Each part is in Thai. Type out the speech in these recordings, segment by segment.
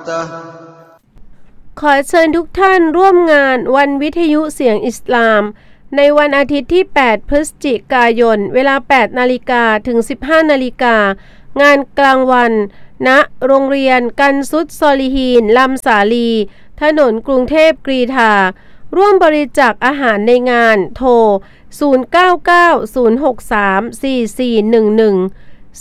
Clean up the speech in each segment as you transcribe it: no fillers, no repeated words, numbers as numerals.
ขอเชิญทุกท่านร่วมงานวันวิทยุเสียงอิสลามในวันอาทิตย์ที่ 8 พฤศจิกายน เวลา 8 นาฬิกาถึง 15 นาฬิกางานกลางวันณโรงเรียนกันซุดซอลิฮีนลำสาลีถนนกรุงเทพกรีฑาร่วมบริจาคอาหารในงานโทร 0990634411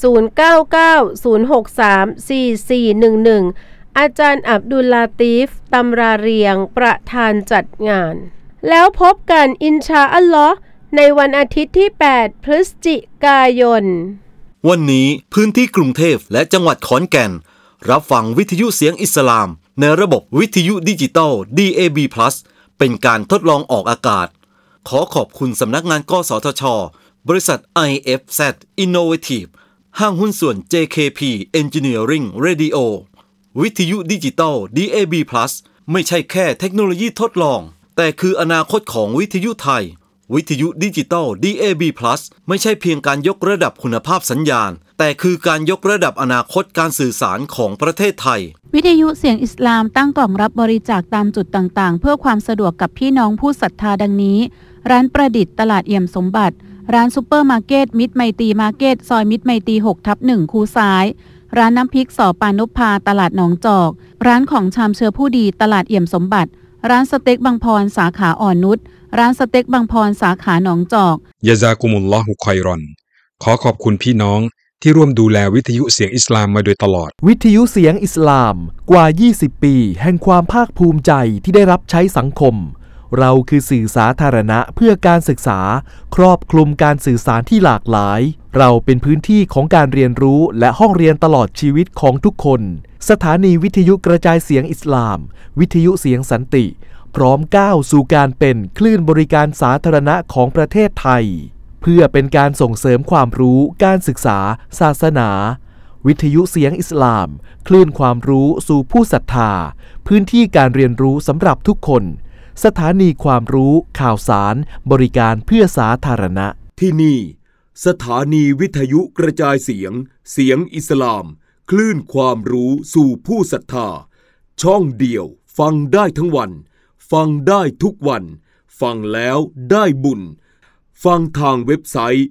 0990634411 อาจารย์อับดุลลาตีฟตำราเรียงประธานจัดงานแล้วพบกันอินชาอัลลอฮ์ในวันอาทิตย์ที่ 8 พฤศจิกายนวันนี้พื้นที่กรุงเทพและจังหวัดขอนแก่นรับฟังวิทยุเสียงอิสลามในระบบวิทยุดิจิตอล DAB+ เป็นการทดลองออกอากาศขอขอบคุณสำนักงานกสทช.บริษัท IFZ Innovative ห้างหุ้นส่วน JKP Engineering Radio วิทยุดิจิตอล DAB+ ไม่ใช่แค่เทคโนโลยีทดลองแต่คืออนาคตของวิทยุไทยวิทยุดิจิตอล DAB+ ไม่ใช่เพียงการยกระดับคุณภาพสัญญาณแต่คือการยกระดับอนาคตการสื่อสารของประเทศไทยวิทยุเสียงอิสลามตั้งกล่องรับบริจาคตามจุดต่างๆเพื่อความสะดวกกับพี่น้องผู้ศรัทธาดังนี้ร้านประดิษฐ์ตลาดเอี่ยมสมบัติร้านซุปเปอร์มาร์เก็ตมิตรไมตรีมาร์เก็ตซอยมิตรไมตรี 6/1 คูซ้ายร้านน้ำพริกสอปานพพาตลาดหนองจอกร้านของชามเชื้อผู้ดีตลาดเอี่ยมสมบัติร้านสเต็กบางพรสาขาอ่อนนุชร้านสเต็กบางพรสาขาหนองจอกยะซากุมุลลอฮุค็อยรอนขอขอบคุณพี่น้องที่ร่วมดูแลวิทยุเสียงอิสลามมาโดยตลอดวิทยุเสียงอิสลามกว่า20ปีแห่งความภาคภูมิใจที่ได้รับใช้สังคมเราคือสื่อสาธารณะเพื่อการศึกษาครอบคลุมการสื่อสารที่หลากหลายเราเป็นพื้นที่ของการเรียนรู้และห้องเรียนตลอดชีวิตของทุกคนสถานีวิทยุกระจายเสียงอิสลามวิทยุเสียงสันติพร้อมก้าวสู่การเป็นคลื่นบริการสาธารณะของประเทศไทยเพื่อเป็นการส่งเสริมความรู้การศึกษาศาสนาวิทยุเสียงอิสลามคลื่นความรู้สู่ผู้ศรัทธาพื้นที่การเรียนรู้สำหรับทุกคนสถานีความรู้ข่าวสารบริการเพื่อสาธารณะที่นี่สถานีวิทยุกระจายเสียงอิสลามคลื่นความรู้สู่ผู้ศรัทธาช่องเดียวฟังได้ทั้งวันฟังได้ทุกวันฟังแล้วได้บุญฟังทางเว็บไซต์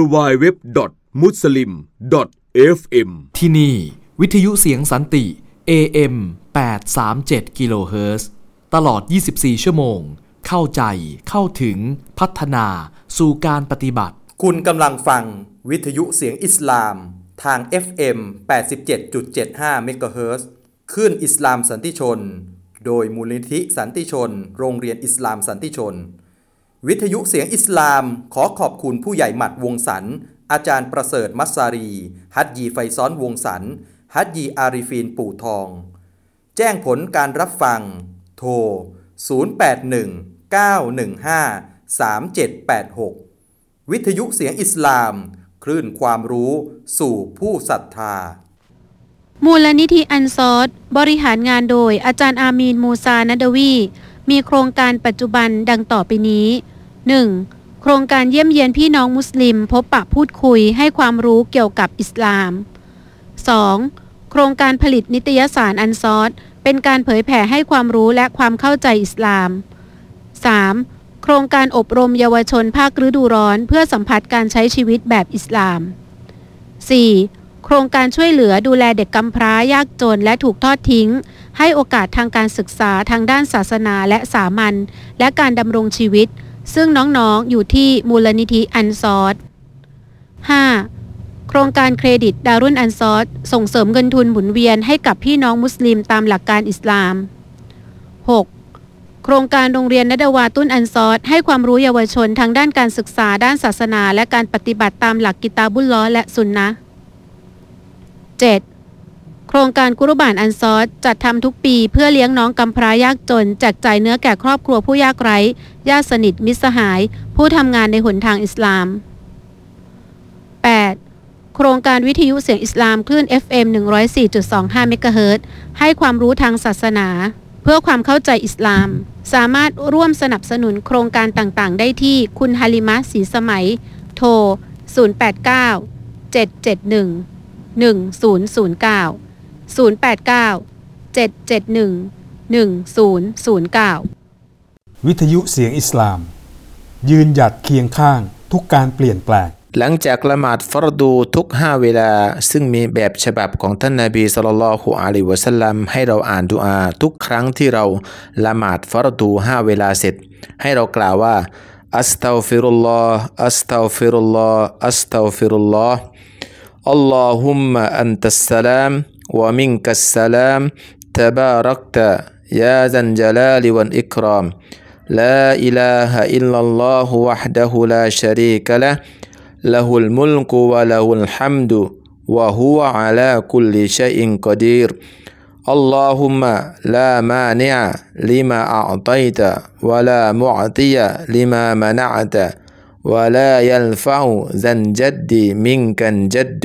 www.muslim.fm ที่นี่วิทยุเสียงสันติ AM 837 กิโลเฮิรตซ์ตลอด 24 ชั่วโมงเข้าใจเข้าถึงพัฒนาสู่การปฏิบัติคุณกำลังฟังวิทยุเสียงอิสลามทาง FM 87.75 เมกะเฮิรตซ์คลื่นอิสลามสันติชนโดยมูลนิธิสันติชนโรงเรียนอิสลามสันติชนวิทยุเสียงอิสลามขอขอบคุณผู้ใหญ่หมัดวงสรรอาจารย์ประเสริฐมัสซารีฮัจญีไฟซ้อนวงสรรฮัจญีอาริฟีนปู่ทองแจ้งผลการรับฟังโทร 0819153786 วิทยุเสียงอิสลามคลื่นความรู้สู่ผู้ศรัทธามูลนิธิอันซอรบริหารงานโดยอาจารย์อามีนมูซานัดวีมีโครงการปัจจุบันดังต่อไปนี้ 1. โครงการเยี่ยมเยียนพี่น้องมุสลิมพบปะพูดคุยให้ความรู้เกี่ยวกับอิสลาม 2. โครงการผลิตนิตยสารอันซอรเป็นการเผยแผ่ให้ความรู้และความเข้าใจอิสลาม 3. โครงการอบรมเยาวชนภาคฤดูร้อนเพื่อสัมผัสการใช้ชีวิตแบบอิสลาม 4. โครงการช่วยเหลือดูแลเด็กกำพร้ายากจนและถูกทอดทิ้งให้โอกาสทางการศึกษาทางด้านศาสนาและสามัญและการดำรงชีวิตซึ่งน้องๆอยู่ที่มูลนิธิอันซอร 5. โครงการเครดิตดารุนอันซอรส่งเสริมเงินทุนหมุนเวียนให้กับพี่น้องมุสลิมตามหลักการอิสลาม 6. โครงการโรงเรียนนัดวาตุนอันซอรให้ความรู้เยาวชนทางด้านการศึกษาด้านศาสนาและการปฏิบัติตามหลักกิตาบุลลอฮ์และซุนนะห์ 7. โครงการกุรบานอันซอรจัดทำทุกปีเพื่อเลี้ยงน้องกำพร้ายากจนแจกจ่ายเนื้อแก่ครอบครัวผู้ยากไร้ญาติสนิทมิตรสหายผู้ทำงานในหนทางอิสลาม 8. โครงการวิทยุเสียงอิสลามคลื่น FM 104.25 เมกะเฮิรตซ์ให้ความรู้ทางศาสนาเพื่อความเข้าใจอิสลามสามารถร่วมสนับสนุนโครงการต่างๆได้ที่คุณฮาลิมะศรีสมัยโทร 089 771 1009 089 1009 วิทยุเสียงอิสลาม ยืนหยัดเคียงข้างทุกการเปลี่ยนแปลงหลังจากละหมาดฟารดูทุก5เวลาซึ่งมีแบบฉบับของท่านนบีศ็อลลัลลอฮุอะลัยฮิวะซัลลัมให้เราอ่านดุอาทุกครั้งที่เราละหมาดฟารดู5เวลาเสร็จให้เรากล่าวว่าอัสตัฆฟิรุลลอฮ์อัสตัฆฟิรุลลอฮ์อัสตัฆฟิรุลลอฮ์อัลลอฮุมมะอันตัสสลามวะมินกัสสลามตะบารักตะยาซัลญะลาลิวัลอิกรามลาอิลาฮะอิลลัลลอฮุวะฮ์ดะฮูลาชะรีกะละห์له الملك وله الحمد وهو على كل شيء قدير اللهم لا مانع لما أعطيت ولا معطي لما منعت ولا ينفع ذا الجد منك الجد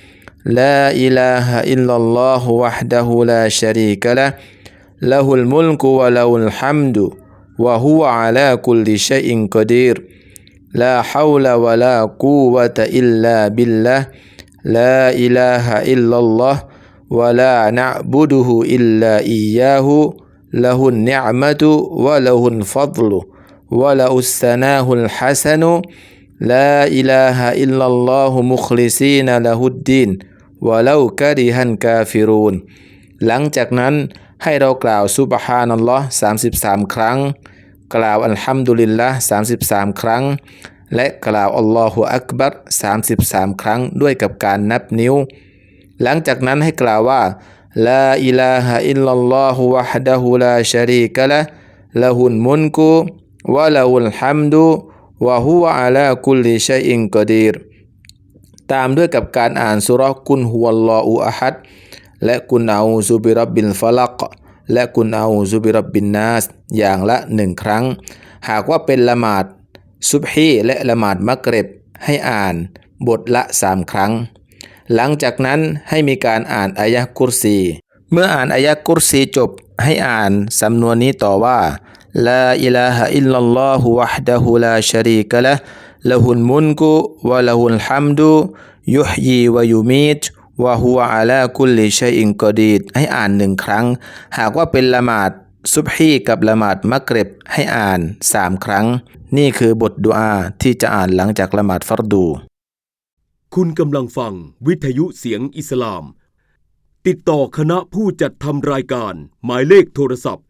لا إله إلا الله وحده لا شريك له له الملك وله الحمد وهو على كل شيء قدير لا حول ولا قوة إلا بالله لا إله إلا الله ولا نعبده إلا إياه له النعمة وله الفضل وله الثناء الحسن لا إله إلا الله مخلصين له الدين ولو كره الكافرون หลังจากนั้นให้เรากล่าวซุบฮานัลลอฮ์33ครั้งกล่าวอัลฮัมดุลิลละห์33ครั้งและกล่าวอัลลอฮุอักบัร33ครั้งด้วยกับการนับนิ้วหลังจากนั้นให้กล่าวว่าลาอิลาฮะอิลลัลลอฮุวะฮ์ดะฮูลาชะรีกะละห์ละฮุลมุลกุวะละฮุลฮัมดุวะฮุวะอะลาคุลลิชัยอินกอดีรตามด้วยกับการอ่านซูเราะห์กุลฮุวัลลอฮุอะฮัดและกุลอาอูซุบิร็อบบิลฟะลักและกุลอาอูซุบิร็อบบินนาสอย่างละ1ครั้งหากว่าเป็นละหมาดซุบฮีและละหมาดมักริบให้อ่านบทละ3ครั้งหลังจากนั้นให้มีการอ่านอายะห์กุรซีเมื่ออ่านอายะห์กุรซีจบให้อ่านสำนวนนี้ต่อว่าลาอิลาฮะอิลลัลลอฮุวะฮ์ดะฮูลาชะรีกะละห์ละฮุลมุลกุวะละฮุลฮัมดุยุฮยีวะยุมีตวะฮุวะอะลาคุลลิชัยอินกอดีรให้อ่าน1ครั้งหากว่าเป็นละหมาดซุบฮีกับละหมาดมักริบให้อ่าน3ครั้งนี่คือบทดุอาที่จะอ่านหลังจากละหมาดฟัรดูคุณกำลังฟังวิทยุเสียงอิสลามติดต่อคณะผู้จัดทำรายการหมายเลขโทรศัพท์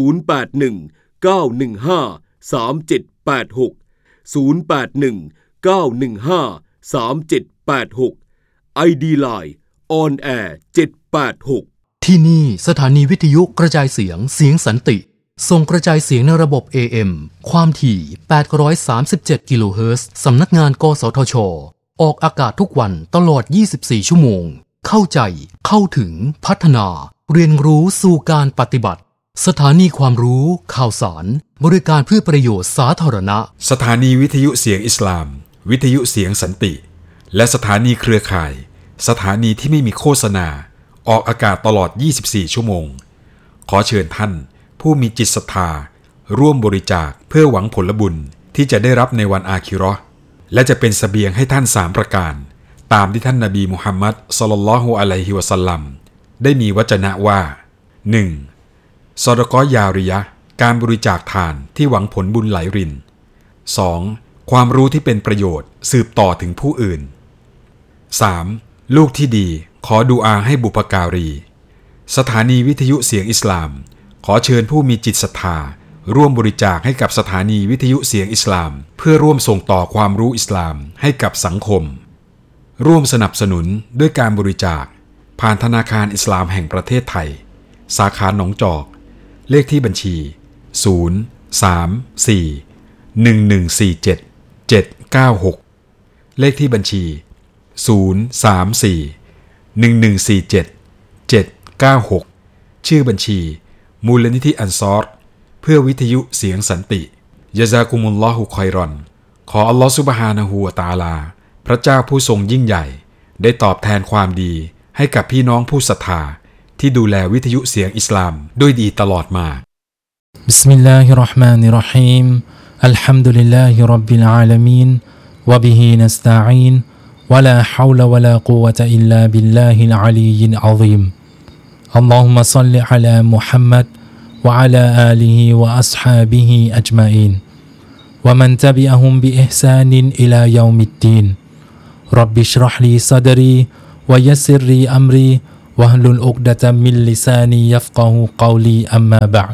0819153786 ID Line On Air 786 ที่นี่สถานีวิทยุกระจายเสียงสันติส่งกระจายเสียงในระบบ AM ความถี่837กิโลเฮิรตซ์สำนักงานกสทช.ออกอากาศทุกวันตลอด24ชั่วโมงเข้าใจเข้าถึงพัฒนาเรียนรู้สู่การปฏิบัติสถานีความรู้ข่าวสารบริการเพื่อประโยชน์สาธารณะสถานีวิทยุเสียงอิสลามวิทยุเสียงสันติและสถานีเครือข่ายสถานีที่ไม่มีโฆษณาออกอากาศตลอด24ชั่วโมงขอเชิญท่านผู้มีจิตศรัทธาร่วมบริจาคเพื่อหวังผลบุญที่จะได้รับในวันอาคิเราะห์และจะเป็นเสบียงให้ท่าน3ประการตามที่ท่านนบีมุฮัมมัดศ็อลลัลลอฮุอะลัยฮิวะซัลลัมได้มีวจนะว่า 1. ซอดะกอฮ์ยาริยะห์การบริจาคทานที่หวังผลบุญไหลริน 2. ความรู้ที่เป็นประโยชน์สืบต่อถึงผู้อื่น 3. ลูกที่ดีขอดุอาให้บุพการีสถานีวิทยุเสียงอิสลามขอเชิญผู้มีจิตศรัทธาร่วมบริจาคให้กับสถานีวิทยุเสียงอิสลามเพื่อร่วมส่งต่อความรู้อิสลามให้กับสังคมร่วมสนับสนุนด้วยการบริจาคผ่านธนาคารอิสลามแห่งประเทศไทยสาขาหนองจอกเลขที่บัญชี034-1147-796เลขที่บัญชี034-1147-796ชื่อบัญชีมูลนิธิอันซอรเพื่อวิทยุเสียงสันติยะซากุมุลลอฮุค็อยรอนขออัลลอฮฺซุบฮานะฮูวะตะอาลาพระเจ้าผู้ทรงยิ่งใหญ่ได้ตอบแทนความดีให้กับพี่น้องผู้ศรัทธาที่ดูแลวิทยุเสียงอิสลามด้วยดีตลอดมาบิสมิลลาฮิรเราะห์มานิรเราะฮีมอัลฮัมดุลิลลาฮิร็อบบิลอาลามีนวะบิฮินัสตะอีนวะลาฮาวละวะลากุวะตะอิลลาบิลลาฮิลอะลียิลอะซีม اللهم صل على محمد وعلى آله وأصحابه أجمعين ومن تبعهم بإحسان إلى يوم الدين رب اشرح لي صدري ويسر لي أمري واحلل عقدة من لساني يفقه قولي أما بعد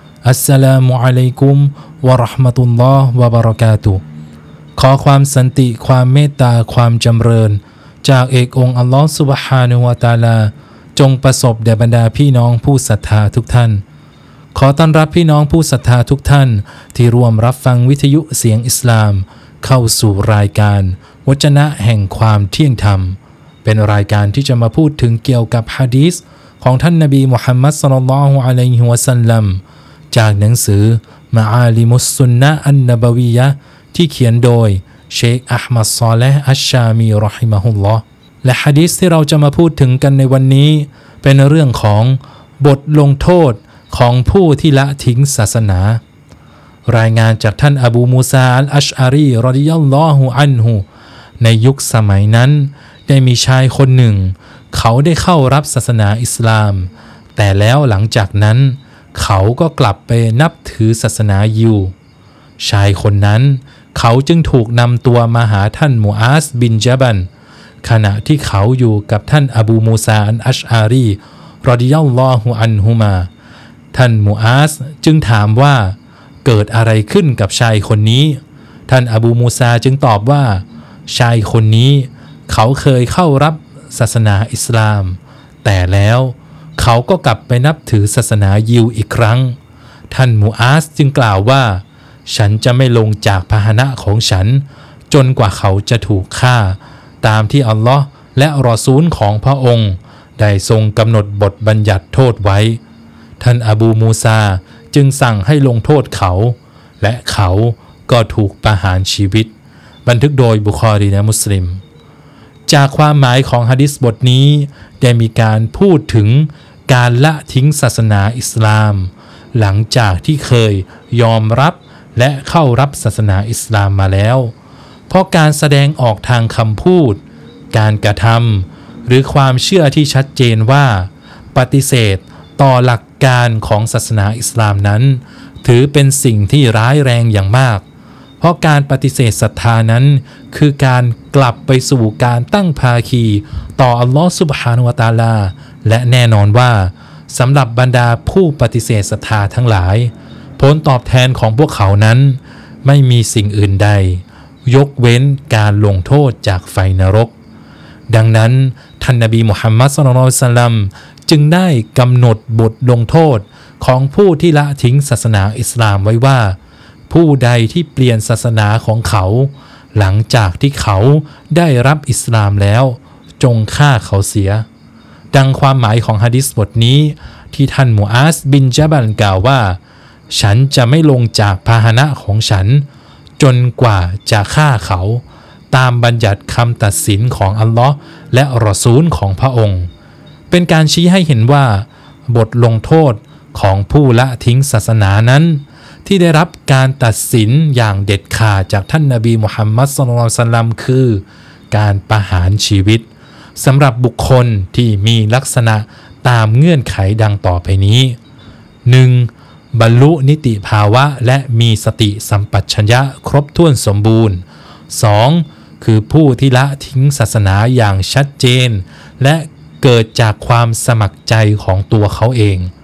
السلام عليكم ورحمة الله وبركاتهขอความสันติความเมตตาความจำเริญจากเอกองค์อัลลอฮฺซุบฮานะฮูวะตะอาลาจงประสบแด่บรรดาพี่น้องผู้ศรัทธาทุกท่านขอต้อนรับพี่น้องผู้ศรัทธาทุกท่านที่ร่วมรับฟังวิทยุเสียงอิสลามเข้าสู่รายการวจนะแห่งความเที่ยงธรรมเป็นรายการที่จะมาพูดถึงเกี่ยวกับหะดีษของท่านนบีมุฮัมมัดศ็อลลัลลอฮุอะลัยฮิวะซัลลัมจากหนังสือมะอาลิมุสซุนนะอันนบวียะห์ที่เขียนโดยเชคอะห์มัดศอเลห์อัชชามีรอฮิมะฮุลลอฮ์และหะดีษที่เราจะมาพูดถึงกันในวันนี้เป็นเรื่องของบทลงโทษของผู้ที่ละทิ้งศาสนารายงานจากท่านอบูมูซาอัลอัชอารีรอฎิยัลลอฮุอันฮุในยุคสมัยนั้นได้มีชายคนหนึ่งเขาได้เข้ารับศาสนาอิสลามแต่แล้วหลังจากนั้นเขาก็กลับไปนับถือศาสนายิวชายคนนั้นเขาจึงถูกนำตัวมาหาท่านมูอาซบินญะบัลขณะที่เขาอยู่กับท่านอบูมูซาอัลอัชอารีรอฎิยัลลอฮุอันฮุมาท่านมูอาซจึงถามว่าเกิดอะไรขึ้นกับชายคนนี้ท่านอบูมูซาจึงตอบว่าชายคนนี้เขาเคยเข้ารับศาสนาอิสลามแต่แล้วเขาก็กลับไปนับถือศาสนายิวอีกครั้งท่านมูอาซจึงกล่าวว่าฉันจะไม่ลงจากพาหนะของฉันจนกว่าเขาจะถูกฆ่าตามที่อัลลอฮ์และรอซูลของพระองค์ได้ทรงกำหนดบทบัญญัติโทษไว้ท่านอบูมูซาจึงสั่งให้ลงโทษเขาและเขาก็ถูกประหารชีวิตบันทึกโดยบุคอรีและมุสลิมจากความหมายของหะดีษบทนี้ได้มีการพูดถึงการละทิ้งศาสนาอิสลามหลังจากที่เคยยอมรับและเข้ารับศาสนาอิสลามมาแล้วเพราะการแสดงออกทางคำพูดการกระทำหรือความเชื่อที่ชัดเจนว่าปฏิเสธต่อหลักการของศาสนาอิสลามนั้นถือเป็นสิ่งที่ร้ายแรงอย่างมากเพราะการปฏิเสธศรัทธานั้นคือการกลับไปสู่การตั้งภาคีต่ออัลลอฮฺซุบฮานะฮูวะตะอาลาและแน่นอนว่าสำหรับบรรดาผู้ปฏิเสธศรัทธาทั้งหลายผลตอบแทนของพวกเขานั้นไม่มีสิ่งอื่นใดยกเว้นการลงโทษจากไฟนรกดังนั้นท่านนบีมุฮัมมัดศ็อลลัลลอฮุอะลัยฮิวะซัลลัมจึงได้กำหนดบทลงโทษของผู้ที่ละทิ้งศาสนาอิสลามไว้ว่าผู้ใดที่เปลี่ยนศาสนาของเขาหลังจากที่เขาได้รับอิสลามแล้วจงฆ่าเขาเสียดังความหมายของหะดีษบทนี้ที่ท่านมูอาซบินญะบัลกล่าวว่าฉันจะไม่ลงจากพาหนะของฉันจนกว่าจะฆ่าเขาตามบัญญัติคำตัดสินของอัลลอฮ์และรอซูลของพระองค์เป็นการชี้ให้เห็นว่าบทลงโทษของผู้ละทิ้งศาสนานั้นที่ได้รับการตัดสินอย่างเด็ดขาดจากท่านนบีมุฮัมมัดศ็อลลัลลอฮุอะลัยฮิวะซัลลัมคือการประหารชีวิตสำหรับบุคคลที่มีลักษณะตามเงื่อนไขดังต่อไปนี้ 1. บรรลุนิติภาวะและมีสติสัมปชัญญะครบถ้วนสมบูรณ์ 2. คือผู้ที่ละทิ้งศาสนาอย่างชัดเจนและเกิดจากความสมัครใจของตัวเขาเอง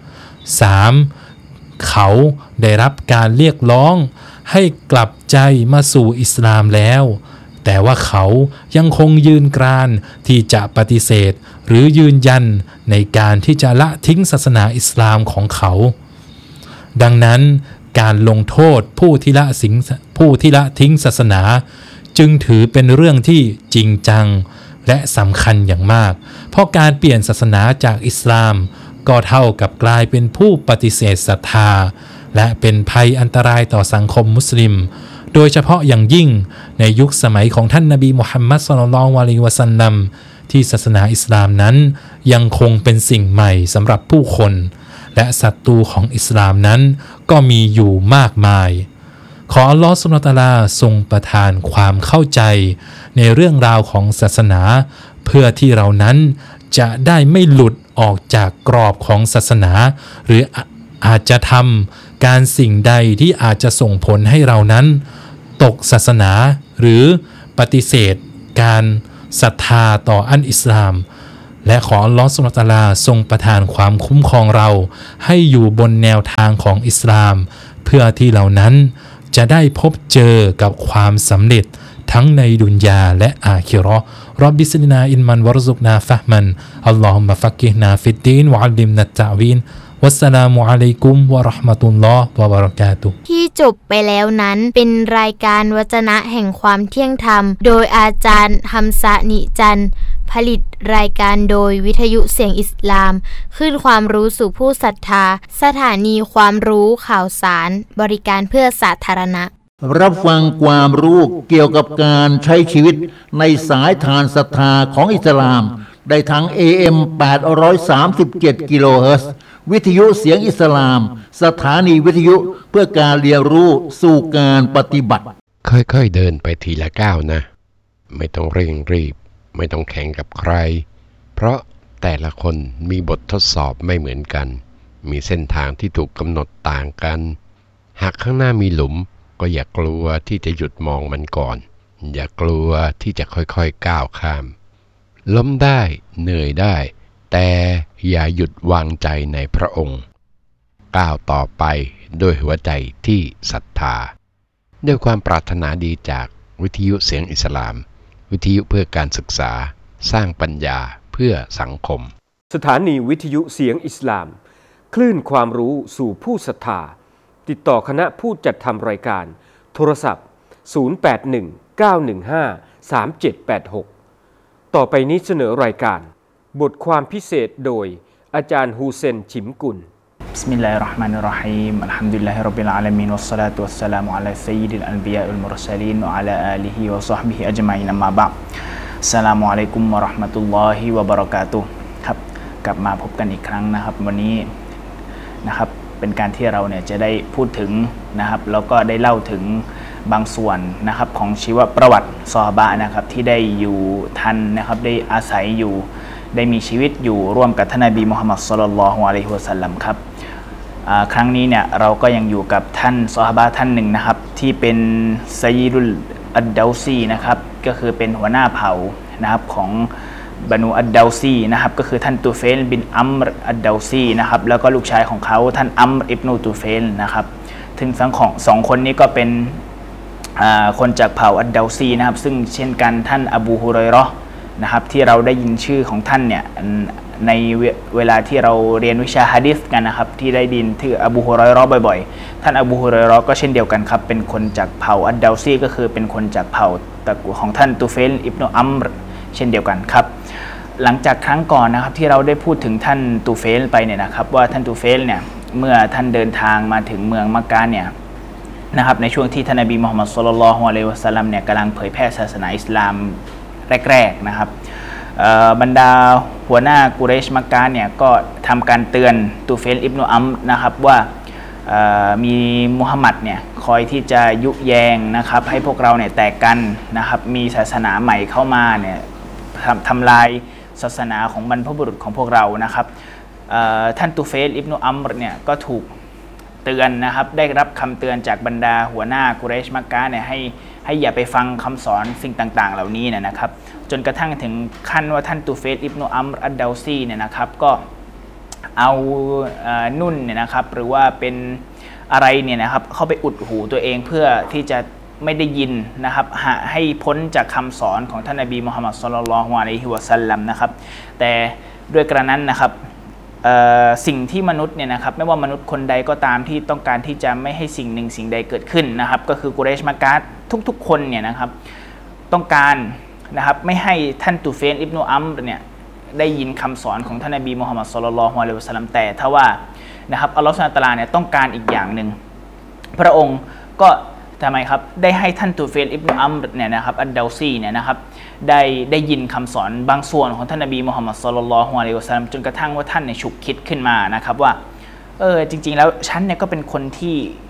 3. เขาได้รับการเรียกร้องให้กลับใจมาสู่อิสลามแล้วแต่ว่าเขายังคงยืนกรานที่จะปฏิเสธหรือยืนยันในการที่จะละทิ้งศาสนาอิสลามของเขาดังนั้นการลงโทษผู้ที่ละทิ้งศาสนาจึงถือเป็นเรื่องที่จริงจังและสำคัญอย่างมากเพราะการเปลี่ยนศาสนาจากอิสลามก็เท่ากับกลายเป็นผู้ปฏิเสธศรัทธาและเป็นภัยอันตรายต่อสังคมมุสลิมโดยเฉพาะอย่างยิ่งในยุคสมัยของท่านนบีมุฮัมมัดศ็อลลัลลอฮุอะลัยฮิวะซัลลัมที่ศาสนาอิสลามนั้นยังคงเป็นสิ่งใหม่สำหรับผู้คนและศัตรูของอิสลามนั้นก็มีอยู่มากมายขออัลลอฮฺซุบฮานะฮูวะตะอาลาทรงประทานความเข้าใจในเรื่องราวของศาสนาเพื่อที่เรานั้นจะได้ไม่หลุดออกจากกรอบของศาสนาหรืออาจจะทำการสิ่งใดที่อาจจะส่งผลให้เรานั้นตกศาสนาหรือปฏิเสธการศรัทธาต่ออันอิสลามและขออัลลอฮฺซุบฮานะฮูวะตะอาลาทรงประทานความคุ้มครองเราให้อยู่บนแนวทางของอิสลามเพื่อที่เหล่านั้นจะได้พบเจอกับความสำเร็จทั้งในดุนยาและอาคิเราะห์ร็อบบิซิดนาอิลมันวะรซุกนาฟะห์มันอัลลอฮุมมะฟักกิฮนาฟิดดีนวะอัลลิมนัตตะวีนวัสสลามุอะลัยกุมวะเราะห์มะตุลลอฮ์วะบะเราะกาตุฮ์ที่จบไปแล้วนั้นเป็นรายการวจนะแห่งความเที่ยงธรรมโดยอาจารย์ฮัมซะนิจันทร์ผลิตรายการโดยวิทยุเสียงอิสลามขึ้นความรู้สู่ผู้ศรัทธาสถานีความรู้ข่าวสารบริการเพื่อสาธารณะรับฟังความรู้เกี่ยวกับการใช้ชีวิตในสายทานศรัทธาของอิสลามได้ทั้ง AM 837 กิโลเฮิรตซ์วิทยุเสียงอิสลามสถานีวิทยุเพื่อการเรียนรู้สู่การปฏิบัติค่อยๆเดินไปทีละก้าวนะไม่ต้องเร่งรีบไม่ต้องแข่งกับใครเพราะแต่ละคนมีบททดสอบไม่เหมือนกันมีเส้นทางที่ถูกกำหนดต่างกันหากข้างหน้ามีหลุมก็อย่ากลัวที่จะหยุดมองมันก่อนอย่ากลัวที่จะค่อยๆก้าวข้ามล้มได้เหนื่อยได้แต่อย่าหยุดวางใจในพระองค์ก้าวต่อไปด้วยหัวใจที่ศรัทธาด้วยความปรารถนาดีจากวิทยุเสียงอิสลามวิทยุเพื่อการศึกษาสร้างปัญญาเพื่อสังคมสถานีวิทยุเสียงอิสลามคลื่นความรู้สู่ผู้ศรัทธาติดต่อคณะผู้จัดทำรายการโทรศัพท์0819153786ต่อไปนี้เสนอรายการบทความพิเศษโดยอาจารย์ฮูเซนฉิมกุลบิสมิลลาฮิรเราะห์มานิรเราะฮีมอัลฮัมดุลิลลาฮิร็อบบิลอาลามีนวัสศอลาตุวัสสลามุอะลาซัยยิดิลอันบิยาอุลมุรซะลีนวะอะลาอาลิฮิวะศอฮบิฮิอัจมัยนอัมมาบะอ์อัสสลามุอะลัยกุมวะเราะห์มะตุลลอฮิวะบะเราะกาตุฮ์ครับกลับมาพบกันอีกครั้งนะครับวันนี้นะครับเป็นการที่เราเนี่ยจะได้พูดถึงนะครับแล้วก็ได้เล่าถึงบางส่วนนะครับของชีวประวัติซอฮาบะห์นะครับที่ได้อยู่ทันนะครับได้อาศัยอยู่ได้มีชีวิตอยู่ร่วมกับท่านนบีมุฮัมมัดศ็อลลัลลอฮุอะลัยฮิวะซัลลัมครับครั้งนี้เนี่ยเราก็ยังอยู่กับท่านซอฮาบะห์ท่านหนึ่งนะครับที่เป็นไซยิดุลอัดดาวซีนะครับก็คือเป็นหัวหน้าเผ่านะครับของบานูอัดดาวซีนะครับก็คือท่านตูเฟลบินอัมรอัดดาวซีนะครับแล้วก็ลูกชายของเขาท่านอัมรอิบนุตูเฟลนะครับถึงทั้งของสองคนนี้ก็เป็นคนจากเผ่าอัดดาวซีนะครับซึ่งเช่นกันท่านอบูฮุรอยเราะห์นะครับที่เราได้ยินชื่อของท่านเนี่ยในเวลาที่เราเรียนวิชาหะดีษกันนะครับที่ได้ยินชื่ออบูฮุรอยเราะห์บ่อยๆท่านอบูฮุรอยเราะห์ก็เช่นเดียวกันครับเป็นคนจากเผ่าอัดดาวซีก็คือเป็นคนจากเผ่าตระกูลของท่านตูเฟลอิบนุอัมรเช่นเดียวกันครับหลังจากครั้งก่อนนะครับที่เราได้พูดถึงท่านตูเฟลไปเนี่ยนะครับว่าท่านตูเฟลเนี่ยเมื่อท่านเดินทางมาถึงเมืองมักกะฮ์เนี่ยนะครับในช่วงที่ท่านนบีมุฮัมมัดศ็อลลัลลอฮุอะลัยฮิวะซัลลัมเนี่ยกำลังเผยแพร่ศาสนาอิสลามแรกๆนะครับบรรดาหัวหน้ากุเรชมักกะฮ์เนี่ยก็ทำการเตือนตูเฟลอิบนุอัมรนะครับว่ามีมุฮัมมัดเนี่ยคอยที่จะยุแยงนะครับให้พวกเราเนี่ยแตกกันนะครับมีศาสนาใหม่เข้ามาเนี่ยทำลายศาสนาของบรรพบุรุษของพวกเรานะครับท่านตูเฟลอิบนุอัมรเนี่ยก็ถูกเตือนนะครับได้รับคำเตือนจากบรรดาหัวหน้ากุเรชมักกะฮ์เนี่ยให้อย่าไปฟังคำสอนสิ่งต่างๆเหล่านี้นะครับจนกระทั่งถึงขั้นว่าท่านตูเฟลอิบนุอัมรอัดดาวซีเนี่ยนะครับก็เอานุ่นเนี่ยนะครับหรือว่าเป็นอะไรเนี่ยนะครับเข้าไปอุดหูตัวเองเพื่อที่จะไม่ได้ยินนะครับให้พ้นจากคำสอนของท่านนบีมุฮัมมัดศ็อลลัลลอฮุอะลัยฮิวะซัลลัมนะครับแต่ด้วยกระนั้นนะครับสิ่งที่มนุษย์เนี่ยนะครับไม่ว่ามนุษย์คนใดก็ตามที่ต้องการที่จะไม่ให้สิ่งหนึ่งสิ่งใดเกิดขึ้นนะครับก็คือกุเรชมักกะฮ์ทุกๆคนเนี่ยนะครับต้องการนะครับไม่ให้ท่านตูเฟลอิบนุอัมรเนี่ยได้ยินคำสอนของท่านนบีมุฮัมมัดศ็อลลัลลอฮุอะลัยฮิวะซัลลัมแต่ถ้าว่านะครับอัลลอฮฺซุบฮานะฮูวะตะอาลาเนี่ยต้องการอีกอย่างหนึ่งพระองค์ก็ทำไมครับได้ให้ท่านตูเฟลอิบนุอัมรเนี่ยนะครับอัดดาวซีเนี่ยนะครับได้ยินคำสอนบางส่วนของท่านนบีมุฮัมมัดศ็อลลัลลอฮุอะลัยฮิวะซัลลัมจนกระทั่งว่าท่านเนี่ยฉุกคิดขึ้นมานะครับว่าจริงๆแล้วฉันเนี่ยก็เป็นคนที่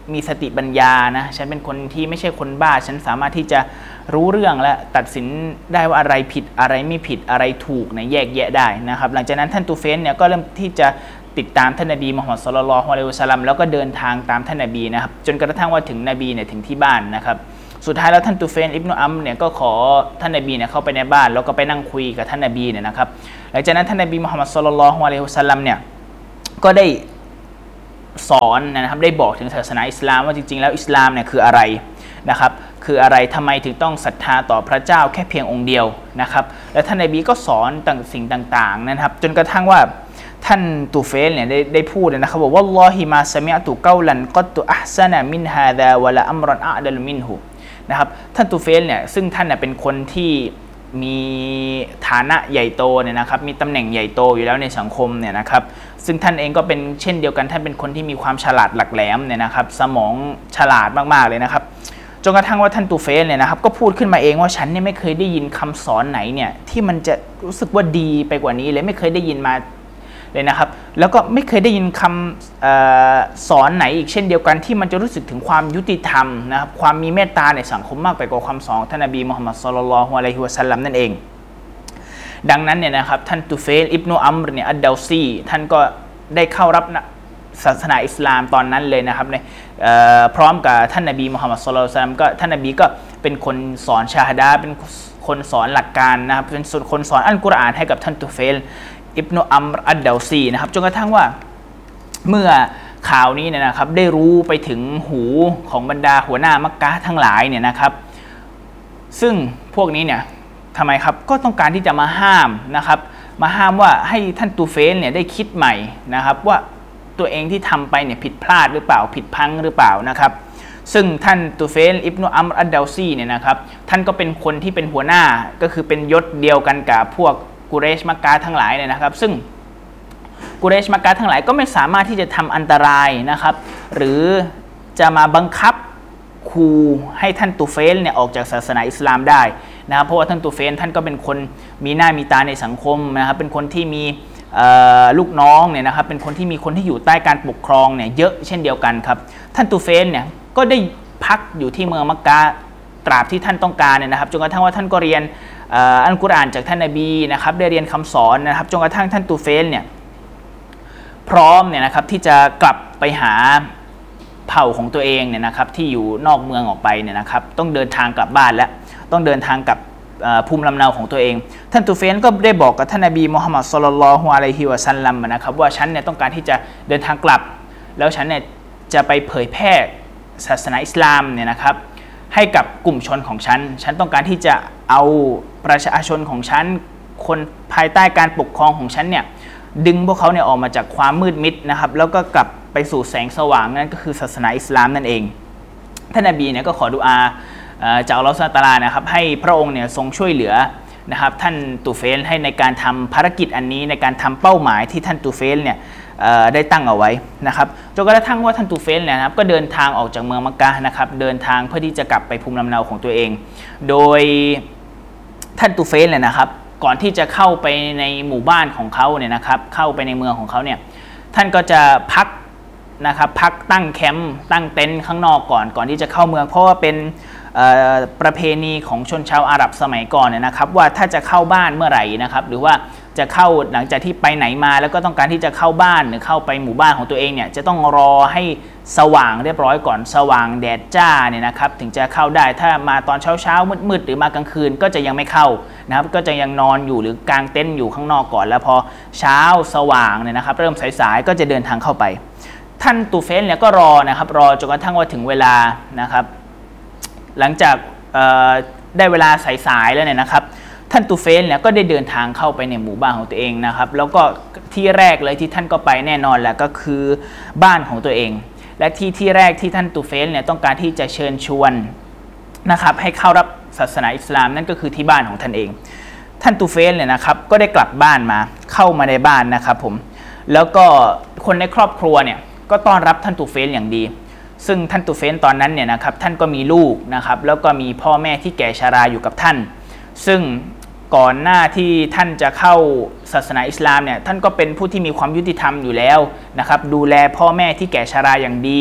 มีสติปัญญานะฉันเป็นคนที่ไม่ใช่คนบ้าฉันสามารถที่จะรู้เรื่องและตัดสินได้ว่าอะไรผิดอะไรไม่ผิดอะไรถูกเนี่ยแยกแยะได้นะครับหลังจากนั้นท่านตูเฟลเนี่ยก็เริ่มที่จะติดตามท่านนบีมุฮัมมัดศ็อลลัลลอฮุอะลัยฮิวะซัลลัมแล้วก็เดินทางตามท่านนบีนะครับจนกระทั่งว่าถึงนบีเนี่ยถึงที่บ้านนะครับสุดท้ายแล้วท่านตูเฟลอิบนุอัมเนี่ยก็ขอท่านนบีเนี่ยเข้าไปในบ้านแล้วก็ไปนั่งคุยกับท่านนบีเนี่ยนะครับหลังจากนั้นท่านนบีมุฮัมมัดศ็อลลัลลอฮุอะลัยฮิวะซัลลัมเนี่ยก็ได้สอนนะครับได้บอกถึงศาสนาอิสลามว่าจริงๆแล้วอิสลามเนี่ยคืออะไรนะครับคืออะไรทำไมถึงต้องศรัทธาต่อพระเจ้าแค่เพียงองค์เดียวนะครับและท่านนบีก็สอนสิ่งต่างๆนะครับจนกระทั่งว่าท่านตูเฟลเนี่ยได้พูดนะครับบอกว่าวัลลอฮิมาซะมิอตุกอลันกัตตุอัฮซะนะมินฮาซาวะละอัมรันอะดลมินฮุนะครับท่านตูเฟลเนี่ยซึ่งท่านเนี่ยเป็นคนที่มีฐานะใหญ่โตเนี่ยนะครับมีตำแหน่งใหญ่โตอยู่แล้วในสังคมเนี่ยนะครับซึ่งท่านเองก็เป็นเช่นเดียวกันท่านเป็นคนที่มีความฉลาดหลักแหลมเนี่ยนะครับสมองฉลาดมากๆเลยนะครับจนกระทั่งว่าท่านตูเฟลเนี่ยนะครับก็พูดขึ้นมาเองว่าฉันเนี่ยไม่เคยได้ยินคำสอนไหนเนี่ยที่มันจะรู้สึกว่าดีไปกว่านี้เลยไม่เคยได้ยินมาเลยนะครับแล้วก็ไม่เคยได้ยินคำสอนไหนอีกเช่นเดียวกันที่มันจะรู้สึกถึงความยุติธรรมนะครับความมีเมตตาในสังคมมากไปกว่าคำสอนท่านนบีมุฮัมมัดศ็อลลัลลอฮุอะลัยฮิวะซัลลัมนั่นเองดังนั้นเนี่ยนะครับท่านตูเฟลอิบนุอัมรเนี่ยอัดดาวซีท่านก็ได้เข้ารับศาสนาอิสลามตอนนั้นเลยนะครับพร้อมกับท่านนบีมุฮัมมัดศ็อลลัลลอฮุอะลัยฮิวะซัลลัมก็ท่านนบีก็เป็นคนสอนชาฮดาเป็นคนสอนหลักการนะครับเป็นคนสอนอัลกุรอานให้กับท่านตูเฟลอิบนุอัมรอัดดาวซีนะครับจนกระทั่งว่าเมื่อข่าวนี้เนี่ยนะครับได้รู้ไปถึงหูของบรรดาหัวหน้ามักกะฮ์ทั้งหลายเนี่ยนะครับซึ่งพวกนี้เนี่ยทำไมครับก็ต้องการที่จะมาห้ามนะครับมาห้ามว่าให้ท่านตูเฟลเนี่ยได้คิดใหม่นะครับว่าตัวเองที่ทำไปเนี่ยผิดพลาดหรือเปล่าผิดพังหรือเปล่านะครับซึ่งท่านตูเฟลอิบนุอัมรอัดดาวซีเนี่ยนะครับท่านก็เป็นคนที่เป็นหัวหน้าก็คือเป็นยศเดียวกันกับพวกกุเรชมักกะฮ์ทั้งหลายเนี่ยนะครับซึ่งกุเรชมักกะฮ์ทั้งหลายก็ไม่สามารถที่จะทำอันตรายนะครับหรือจะมาบังคับคูให้ท่านตูเฟลเนี่ยออกจากศาสนาอิสลามได้นะครับเพราะว่าท่านตูเฟลท่านก็เป็นคนมีหน้ามีตาในสังคมนะครับเป็นคนที่มีลูกน้องเนี่ยนะครับเป็นคนที่มีคนที่อยู่ใต้การปกครองเนี่ยเยอะเช่นเดียวกันครับท่านตูเฟลเนี่ยก็ได้พักอยู่ที่เมืองมักกะฮ์ตราบที่ท่านต้องการเนี่ยนะครับจนกระทั่งว่าท่านก็เรียนอัลกุรอานจากท่านนบีนะครับได้เรียนคำสอนนะครับจนกระทั่งท่านตูเฟลเนี่ยพร้อมเนี่ยนะครับที่จะกลับไปหาเผ่าของตัวเองเนี่ยนะครับที่อยู่นอกเมืองออกไปเนี่ยนะครับต้องเดินทางกลับบ้านแล้วต้องเดินทางกลับภูมิลำเนาของตัวเองท่านตูเฟลก็ได้บอกกับท่านนบีมุฮัมมัดศ็อลลัลลอฮุอะลัยฮิวะซัลลัมนะครับว่าฉันเนี่ยต้องการที่จะเดินทางกลับแล้วฉันเนี่ยจะไปเผยแพร่ศาสนาอิสลามเนี่ยนะครับให้กับกลุ่มชนของฉันต้องการที่จะเอาประชาชนของฉันคนภายใต้การปกครองของฉันเนี่ยดึงพวกเขาเนี่ยออกมาจากความมืดมิดนะครับแล้วก็กลับไปสู่แสงสว่างนั่นก็คือศาสนาอิสลามนั่นเองท่านนบีเนี่ยก็ขอดุอาจากอัลเลาะห์ซุบฮานะฮูวะตะอาลานะครับให้พระองค์เนี่ยทรงช่วยเหลือนะครับท่านตูเฟลให้ในการทำภารกิจอันนี้ในการทำเป้าหมายที่ท่านตูเฟลเนี่ยได้ตั้งเอาไว้นะครับจนกระทั่งว่าท่านตูเฟลเนี่ยนะครับก็เดินทางออกจากเมืองมักกะฮ์นะครับเดินทางเพื่อที่จะกลับไปภูมิลำเนาของตัวเองโดยท่านตูเฟลเนี่ยนะครับก่อนที่จะเข้าไปในหมู่บ้านของเขาเนี่ยนะครับเข้าไปในเมืองของเขาเนี่ยท่านก็จะพักนะครับพักตั้งแคมป์ตั้งเต็นท์ข้างนอกก่อนที่จะเข้าเมืองเพราะว่าเป็นประเพณีของชนชาวอาหรับสมัยก่อนเนี่ยนะครับว่าถ้าจะเข้าบ้านเมื่อไหร่นะครับหรือว่าจะเข้าหลังจากที่ไปไหนมาแล้วก็ต้องการที่จะเข้าบ้านหรือเข้าไปหมู่บ้านของตัวเองเนี่ยจะต้องรอให้สว่างเรียบร้อยก่อนสว่างแดดจ้าเนี่ยนะครับถึงจะเข้าได้ถ้ามาตอนเช้ามืดหรือมากลางคืนก็จะยังไม่เข้านะครับก็จะยังนอนอยู่หรือกางเต็นท์อยู่ข้างนอกก่อนแล้วพอเช้าสว่างเนี่ยนะครับเริ่มสายๆก็จะเดินทางเข้าไปท่านตูเฟลเนี่ยก็รอนะครับรอจนกระทั่งว่าถึงเวลานะครับหลังจากได้เวลาสายๆแล้วเนี่ยนะครับท่านตูเฟลเนี่ยก็ได้เดินทางเข้าไปในหมู่บ้านของตัวเองนะครับแล้วก็ที่แรกเลยที่ท่านก็ไปแน่นอนแหละก็คือบ้านของตัวเองและที่แรกที่ท่านตูเฟลเนี่ยต้องการที่จะเชิญชวนนะครับให้เข้ารับศาสนาอิสลามนั่นก็คือที่บ้านของท่านเองท่านตูเฟลเนี่ยนะครับก็ได้กลับบ้านมาเข้ามาในบ้านนะครับผมแล้วก็คนในครอบครัวเนี่ยก็ต้อนรับท่านตูเฟลอย่างดีซึ่งท่านตูเฟลตอนนั้นเนี่ยนะครับท่านก็มีลูกนะครับแล้วก็มีพ่อแม่ที่แก่ชราอยู่กับท่านซึ่งก่อนหน้าที่ท่านจะเข้าศาสนาอิสลามเนี่ยท่านก็เป็นผู้ที่มีความยุติธรรมอยู่แล้วนะครับดูแลพ่อแม่ที่แก่ชราอย่างดี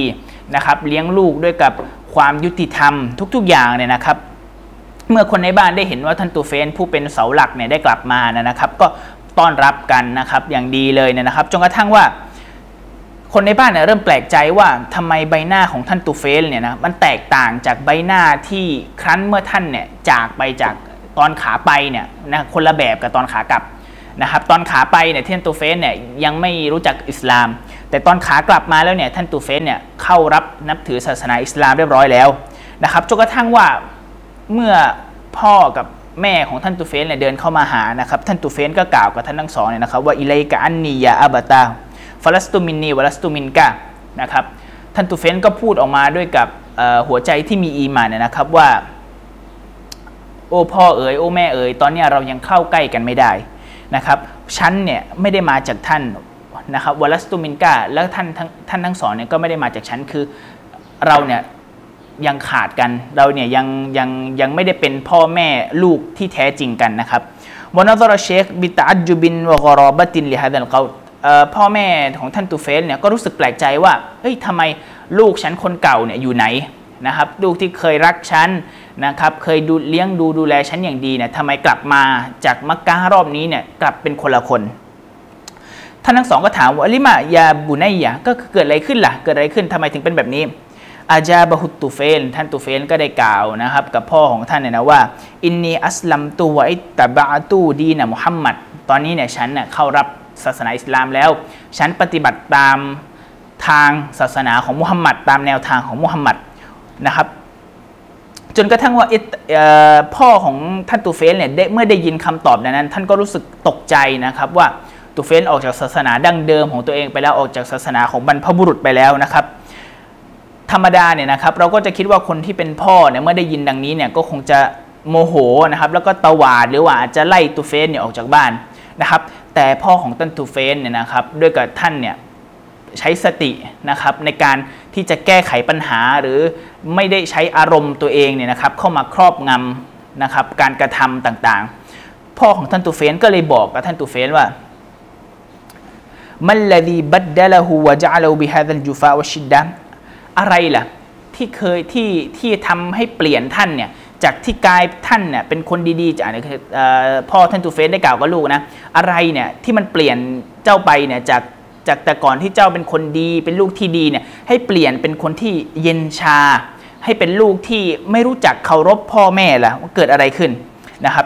นะครับเลี้ยงลูกด้วยกับความยุติธรรมทุกๆอย่างเนี่ยนะครับเมื่อคนในบ้านได้เห็นว่าท่านตูเฟนผู้เป็นเสาหลักเนี่ยได้กลับมานะครับก็ต้อนรับกันนะครับอย่างดีเลยนะครับจนกระทั่งว่าคนในบ้านเนี่ยเริ่มแปลกใจว่าทำไมใบหน้าของท่านตูเฟลเนี่ยนะมันแตกต่างจากใบหน้าที่ครั้นเมื่อท่านเนี่ยจากไปจากตอนขาไปเนี่ยนะคนละแบบกับตอนขากลับนะครับตอนขาไปเนี่ยท่านตูเฟลเนี่ยยังไม่รู้จักอิสลามแต่ตอนขากลับมาแล้วเนี่ยท่านตูเฟลเนี่ยเข้ารับนับถือศาสนาอิสลามเรียบร้อยแล้วนะครับจนกระทั่งว่าเมื่อพ่อกับแม่ของท่านตูเฟลเนี่ยเดินเข้ามาหานะครับท่านตูเฟลก็กล่าวกับท่านทั้งสองเนี่ยนะครับว่าอิเลกะอันนียาอับตาฟาลัสตูมินนีวะลัสตูมินกะนะครับท่านตูเฟนก็พูดออกมาด้วยกับหัวใจที่มีอีหม่านนะครับว่าโอ้พ่อเอ๋ยโอ้แม่เอ๋ยตอนนี้เรายังเข้าใกล้กันไม่ได้นะครับฉันเนี่ยไม่ได้มาจากท่านนะครับวะลัสตูมินกะแล้วท่านทั้งสองเนี่ยก็ไม่ได้มาจากฉันคือเราเนี่ยยังขาดกันเราเนี่ยยังไม่ได้เป็นพ่อแม่ลูกที่แท้จริงกันนะครับวะนะซะรอเชคบิตะอัจจุบินวะกอรอบัตินลิฮาซัลเกาพ่อแม่ของท่านตูเฟลเนี่ยก็รู้สึกแปลกใจว่าเฮ้ยทำไมลูกฉันคนเก่าเนี่ยอยู่ไหนนะครับลูกที่เคยรักฉันนะครับเคยเลี้ยงดูแลฉันอย่างดีเนี่ยทำไมกลับมาจากมักกะฮ์รอบนี้เนี่ยกลับเป็นคนละคนท่านทั้งสองก็ถามว่าลิมายาบุนัยยะก็เกิดอะไรขึ้นล่ะเกิดอะไรขึ้นทำไมถึงเป็นแบบนี้อาจาบะฮุตตูเฟลท่านตูเฟลก็ได้กล่าวนะครับกับพ่อของท่านเนี่ยนะว่าอินนีอัสลัมตูวะอิตตะบะตูดีนะมุฮัมมัดตอนนี้เนี่ยฉันเนี่ยเข้ารับศาสนาอิสลามแล้วฉันปฏิบัติตามทางศาสนาของมุฮัมมัดตามแนวทางของมุฮัมมัดนะครับจนกระทั่งว่าพ่อของท่านตูเฟลเนี่ยเมื่อได้ยินคำตอบนั้นท่านก็รู้สึกตกใจนะครับว่าตูเฟลออกจากศาสนาดั้งเดิมของตัวเองไปแล้วออกจากศาสนาของบรรพบุรุษไปแล้วนะครับธรรมดาเนี่ยนะครับเราก็จะคิดว่าคนที่เป็นพ่อเนี่ยเมื่อได้ยินดังนี้เนี่ยก็คงจะโมโหนะครับแล้วก็ตวาดหรือว่าอาจจะไล่ตูเฟลเนี่ยออกจากบ้านนะครับแต่พ่อของท่านตูเฟลเนี่ยนะครับด้วยกับท่านเนี่ยใช้สตินะครับในการที่จะแก้ไขปัญหาหรือไม่ได้ใช้อารมณ์ตัวเองเนี่ยนะครับเข้ามาครอบงำนะครับการกระทำต่างๆพ่อของท่านตูเฟลก็เลยบอกกับท่านตูเฟลว่ามัลลดีบัดดะละฮูวะญะอะละฮูบิฮาซัลจุฟาวัชชิดดะอะไรล่ะที่ทำให้เปลี่ยนท่านเนี่ยจากที่กายท่านเนี่ยเป็นคนดีๆจากพ่อท่านตูเฟลได้กล่าวกับลูกนะอะไรเนี่ยที่มันเปลี่ยนเจ้าไปเนี่ยจากแต่ก่อนที่เจ้าเป็นคนดีเป็นลูกที่ดีเนี่ยให้เปลี่ยนเป็นคนที่เย็นชาให้เป็นลูกที่ไม่รู้จักเคารพพ่อแม่ล่ะว่าเกิดอะไรขึ้นนะครับ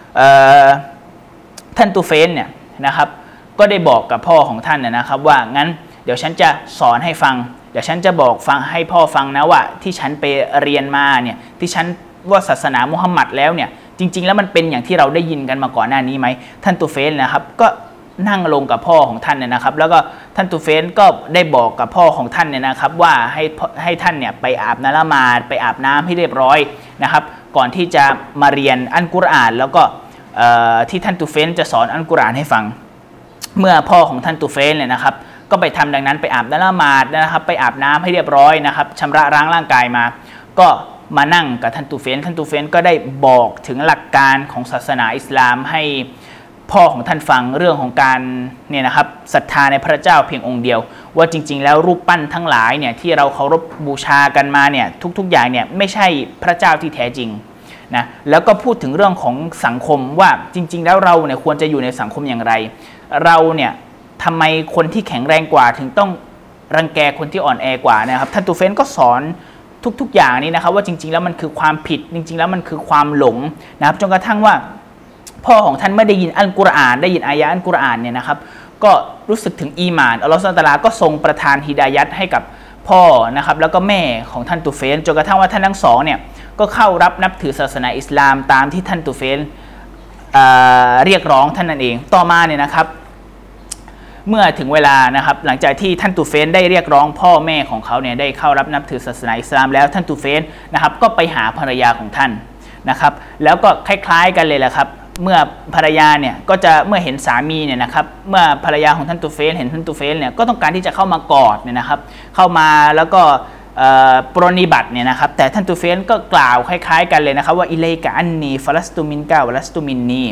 ท่านตูเฟลเนี่ยนะครับก็ได้บอกกับพ่อของท่านนะครับว่างั้นเดี๋ยวฉันจะสอนให้ฟังเดี๋ยวฉันจะบอกฟังให้พ่อฟังนะว่าที่ฉันไปเรียนมาเนี่ยที่ฉันว่าศาสนามุฮัมมัดแล้วเนี่ยจริงๆแล้วมันเป็นอย่างที่เราได้ยินกันมาก่อนหน้านี้ไหมท่านตูเฟลนะครับก็นั่งลงกับพ่อของท่านเนี่ยนะครับแล้วก็ท่านตูเฟลก็ได้บอกกับพ่อของท่านเนี่ยนะครับว่าให้ท่านเนี่ยไปอาบน้ำละหมาดไปอาบน้ำให้เรียบร้อยนะครับก่อนที่จะมาเรียนอัลกุรอานแล้วก็ที่ท่านตูเฟลจะสอนอัลกุรอานให้ฟังเมื่อพ่อของท่านตูเฟลเนี่ยนะครับก็ไปทำดังนั้นไปอาบน้ำละหมาดนะครับไปอาบน้ำให้เรียบร้อยนะครับชำระล้างร่างกายมาก็มานั่งกับท่านตูเฟลก็ได้บอกถึงหลักการของศาสนาอิสลามให้พ่อของท่านฟังเรื่องของการเนี่ยนะครับศรัทธาในพระเจ้าเพียงองค์เดียวว่าจริงๆแล้วรูปปั้นทั้งหลายเนี่ยที่เราเคารพบูชากันมาเนี่ยทุกๆอย่างเนี่ยไม่ใช่พระเจ้าที่แท้จริงนะแล้วก็พูดถึงเรื่องของสังคมว่าจริงๆแล้วเราเนี่ยควรจะอยู่ในสังคมอย่างไรเราเนี่ยทำไมคนที่แข็งแรงกว่าถึงต้องรังแกคนที่อ่อนแอกว่านะครับท่านตูเฟลก็สอนทุกๆอย่างนี้นะครับว่าจริงๆแล้วมันคือความผิดจริงๆแล้วมันคือความหลงนะครับจนกระทั่งว่าพ่อของท่านไม่ได้ยินอัลกุรอานได้ยินอายะอัลกุรอานเนี่ยนะครับก็รู้สึกถึงอีหม่านอัลลอฮฺซุบฮานะฮูวะตะอาลาก็ทรงประทานฮิดายัตให้กับพ่อนะครับแล้วก็แม่ของท่านตูเฟลจนกระทั่งว่าท่านทั้งสองเนี่ยก็เข้ารับนับถือศาสนาอิสลามตามที่ท่านตูเฟลเรียกร้องท่านนั่นเองต่อมาเนี่ยนะครับเมื่อถึงเวลานะครับหลังจากที่ท่านตูเฟลได้เรียกร้องพ่อแม่ของเขาเนี่ยได้เข้ารับนับถือศาสนาอิสลามแล้วท่านตูเฟลนะครับก็ไปหาภรรยาของท่านนะครับแล้วก็คล้ายๆกันเลยแหละครับเมื่อภรรยาเนี่ยก็จะเมื่อเห็นสามีเนี่ยนะครับเมื่อภรรยาของท่านตูเฟลเห็นท่านตูเฟลเนี่ยก็ต้องการที่จะเข้ามากอดเนี่ยนะครับเข้ามาแล้วก็ปรนนิบัติเนี่ยนะครับแต่ท่านตูเฟลก็กล่าวคล้ายๆกันเลยนะครับว่าอิเลกะอันนีฟาลัสตูมินกาวะลัสตูมินนี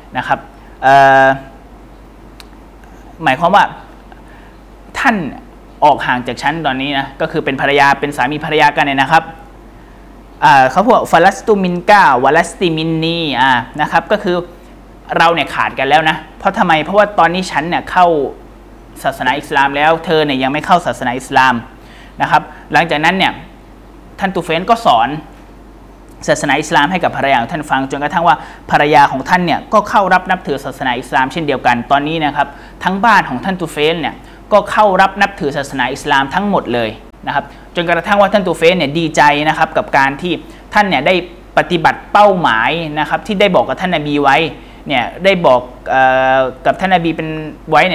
นะครับหมายความว่าท่านออกห่างจากฉันตอนนี้นะก็คือเป็นภรรยาเป็นสามีภรรยากันเนี่ยนะครับเขาพูดฟาลัสตูมินกาวาลัสติมินนีนะครับก็คือเราเนี่ยขาดกันแล้วนะเพราะทำไมเพราะว่าตอนนี้ฉันเนี่ยเข้าศาสนาอิสลามแล้วเธอเนี่ยยังไม่เข้าศาสนาอิสลามนะครับหลังจากนั้นเนี่ยท่านตูเฟนก็สอนศาสนาอิสลามให้กับภรรยาของท่านฟังจนกระทั่งว่าภรรยาของท่านเนี่ยก็เข้ารับนับถือศาสนาอิสลามเช่นเดียวกันตอนนี้นะครับทั้งบ้านของท่านตูเฟนเนี่ยก็เข้ารับนับถือศาสนาอิสลามทั้งหมดเลยนะครับจนกระทั่งว่าท่านตูเฟนเนี่ยดีใจนะครับกับการที่ท่านเนี่ยได้ปฏิบัติเป้าหมายนะครับที่ได้บอกกับท่านนบีไว้เนี่ยได้บอกกับท่านนบีเป็นไว้เนี่ย